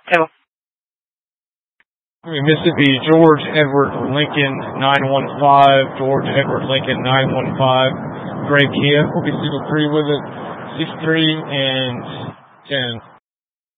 Hello. Mississippi, George Edward Lincoln 915, George Edward Lincoln 915, Greg Kia will be single 3 with it, 63 and 10.